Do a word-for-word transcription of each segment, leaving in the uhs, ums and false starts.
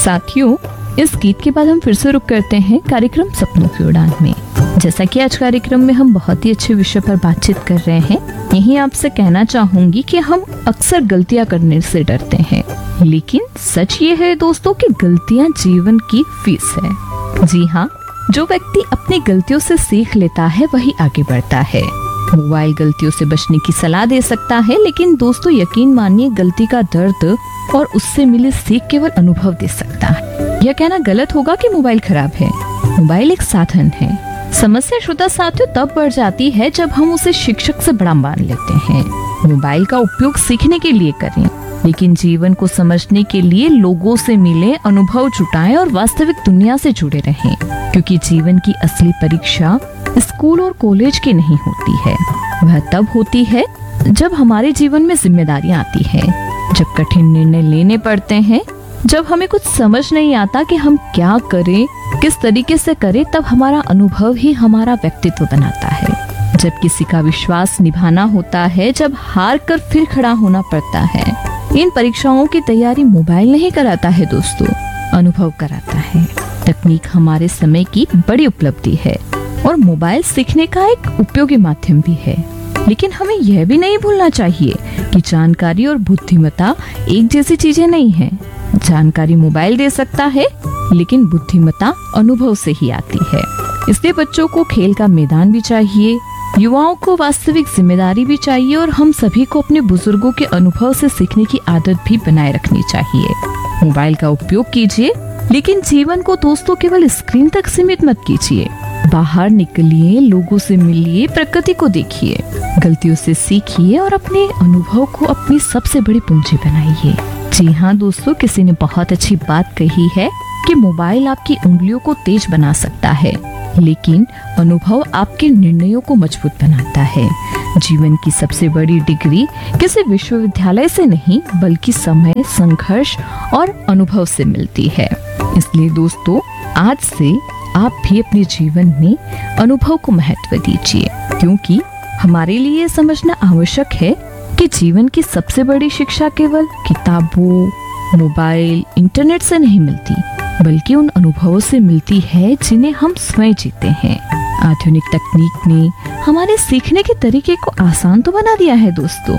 साथियों, इस गीत के बाद हम फिर से रुक करते हैं कार्यक्रम सपनों की उड़ान में। जैसा कि आज कार्यक्रम में हम बहुत ही अच्छे विषय पर बातचीत कर रहे हैं, यही आपसे कहना चाहूंगी कि हम अक्सर गलतियां करने से डरते हैं, लेकिन सच ये है दोस्तों कि गलतियां जीवन की फीस है। जी हाँ, जो व्यक्ति अपनी गलतियों से सीख लेता है वही आगे बढ़ता है। मोबाइल गलतियों से बचने की सलाह दे सकता है, लेकिन दोस्तों यकीन मानिए गलती का दर्द और उससे मिली सीख केवल अनुभव दे सकता है। यह कहना गलत होगा कि मोबाइल खराब है। मोबाइल एक साधन है। समस्या श्रोता साथियों तब बढ़ जाती है जब हम उसे शिक्षक से बड़ा मान लेते हैं। मोबाइल का उपयोग सीखने के लिए करें, लेकिन जीवन को समझने के लिए लोगों से मिले, अनुभव जुटाएं और वास्तविक दुनिया से जुड़े रहें, क्योंकि जीवन की असली परीक्षा स्कूल और कॉलेज की नहीं होती है। वह तब होती है जब हमारे जीवन में जिम्मेदारियां आती है, जब कठिन निर्णय लेने पड़ते हैं, जब हमें कुछ समझ नहीं आता कि हम क्या करें, किस तरीके से करें। तब हमारा अनुभव ही हमारा व्यक्तित्व बनाता है। जब किसी का विश्वास निभाना होता है, जब हार कर फिर खड़ा होना पड़ता है। इन परीक्षाओं की तैयारी मोबाइल नहीं कराता है दोस्तों, अनुभव कराता है। तकनीक हमारे समय की बड़ी उपलब्धि है और मोबाइल सीखने का एक उपयोगी माध्यम भी है, लेकिन हमें यह भी नहीं भूलना चाहिए कि जानकारी और बुद्धिमत्ता एक जैसी चीजें नहीं हैं। जानकारी मोबाइल दे सकता है, लेकिन बुद्धिमत्ता अनुभव से ही आती है। इसलिए बच्चों को खेल का मैदान भी चाहिए, युवाओं को वास्तविक जिम्मेदारी भी चाहिए और हम सभी को अपने बुजुर्गों के अनुभव से सीखने की आदत भी बनाए रखनी चाहिए। मोबाइल का उपयोग कीजिए, लेकिन जीवन को दोस्तों केवल स्क्रीन तक सीमित मत कीजिए। बाहर निकलिए, लोगों से मिलिए, प्रकृति को देखिए, गलतियों से सीखिए और अपने अनुभव को अपनी सबसे बड़ी पूंजी बनाइए। जी हाँ दोस्तों, किसी ने बहुत अच्छी बात कही है कि मोबाइल आपकी उंगलियों को तेज बना सकता है, लेकिन अनुभव आपके निर्णयों को मजबूत बनाता है। जीवन की सबसे बड़ी डिग्री किसी विश्वविद्यालय से नहीं, बल्कि समय, संघर्ष और अनुभव से मिलती है। इसलिए दोस्तों, आज से आप भी अपने जीवन में अनुभव को महत्व दीजिए, क्योंकि हमारे लिए समझना आवश्यक है कि जीवन की सबसे बड़ी शिक्षा केवल किताबों, मोबाइल, इंटरनेट से नहीं मिलती, बल्कि उन अनुभवों से मिलती है जिन्हें हम स्वयं जीते हैं। आधुनिक तकनीक ने हमारे सीखने के तरीके को आसान तो बना दिया है दोस्तों,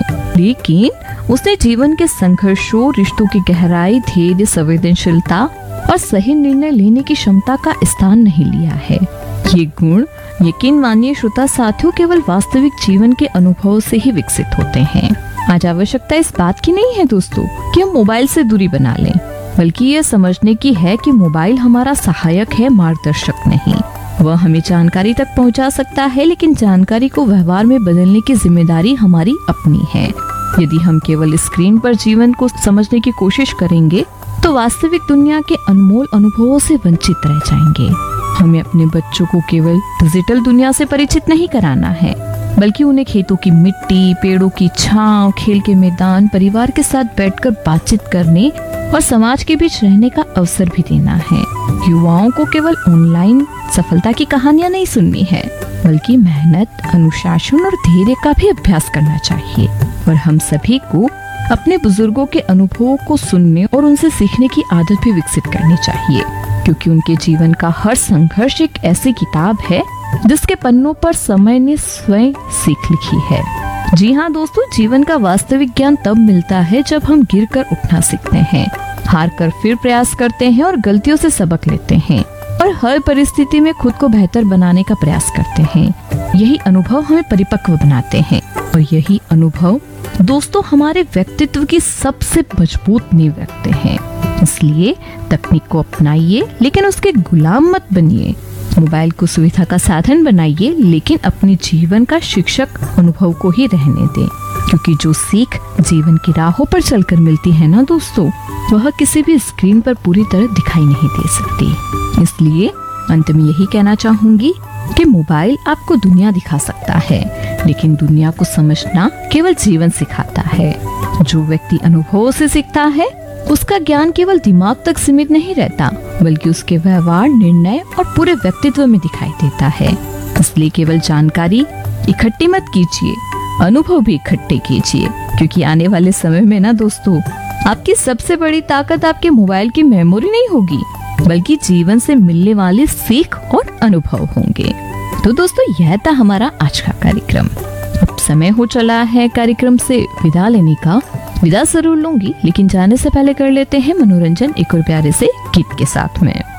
लेकिन उसने जीवन के संघर्षों, रिश्तों की गहराई, धैर्य, संवेदनशीलता और सही निर्णय लेने की क्षमता का स्थान नहीं लिया है। ये गुण यकीन मानिए श्रोता साथियों केवल वास्तविक जीवन के अनुभव से ही विकसित होते हैं। आज आवश्यकता इस बात की नहीं है दोस्तों कि हम मोबाइल से दूरी बना लें, बल्कि ये समझने की है कि मोबाइल हमारा सहायक है, मार्गदर्शक नहीं। वह हमें जानकारी तक पहुंचा सकता है, लेकिन जानकारी को व्यवहार में बदलने की जिम्मेदारी हमारी अपनी है। यदि हम केवल स्क्रीन पर जीवन को समझने की कोशिश करेंगे तो वास्तविक दुनिया के अनमोल अनुभवों से वंचित रह जाएंगे। हमें अपने बच्चों को केवल डिजिटल दुनिया से परिचित नहीं कराना है, बल्कि उन्हें खेतों की मिट्टी, पेड़ों की छांव, खेल के मैदान, परिवार के साथ बैठकर बातचीत करने और समाज के बीच रहने का अवसर भी देना है। युवाओं को केवल ऑनलाइन सफलता की कहानियां नहीं सुननी है, बल्कि मेहनत, अनुशासन और धैर्य का भी अभ्यास करना चाहिए। और हम सभी को अपने बुजुर्गों के अनुभवों को सुनने और उनसे सीखने की आदत भी विकसित करनी चाहिए, क्योंकि उनके जीवन का हर संघर्ष एक ऐसी किताब है जिसके पन्नों पर समय ने स्वयं सीख लिखी है। जी हाँ दोस्तों, जीवन का वास्तविक ज्ञान तब मिलता है जब हम गिरकर उठना सीखते हैं, हार कर फिर प्रयास करते हैं और गलतियों से सबक लेते हैं और हर परिस्थिति में खुद को बेहतर बनाने का प्रयास करते हैं। यही अनुभव हमें परिपक्व बनाते हैं और यही अनुभव दोस्तों हमारे व्यक्तित्व की सबसे मजबूत नींव रखते हैं। इसलिए तकनीक को अपनाइए, लेकिन उसके गुलाम मत बनिए। मोबाइल को सुविधा का साधन बनाइए, लेकिन अपने जीवन का शिक्षक अनुभव को ही रहने दें, क्योंकि जो सीख जीवन की राहों पर चलकर मिलती है ना दोस्तों, वह किसी भी स्क्रीन पर पूरी तरह दिखाई नहीं दे सकती। इसलिए अंत में यही कहना चाहूंगी कि मोबाइल आपको दुनिया दिखा सकता है, लेकिन दुनिया को समझना केवल जीवन सिखाता है। जो व्यक्ति अनुभवों से सीखता है, उसका ज्ञान केवल दिमाग तक सीमित नहीं रहता, बल्कि उसके व्यवहार, निर्णय और पूरे व्यक्तित्व में दिखाई देता है। इसलिए केवल जानकारी इकट्ठी मत कीजिए, अनुभव भी इकट्ठे कीजिए, क्योंकि आने वाले समय में ना दोस्तों आपकी सबसे बड़ी ताकत आपके मोबाइल की मेमोरी नहीं होगी, बल्कि जीवन से मिलने वाली सीख और अनुभव होंगे। तो दोस्तों, यह था हमारा आज का कार्यक्रम। अब समय हो चला है कार्यक्रम से विदा लेने का। विदा जरूर लूंगी, लेकिन जाने से पहले कर लेते हैं मनोरंजन एक और प्यारे से गीत के साथ में।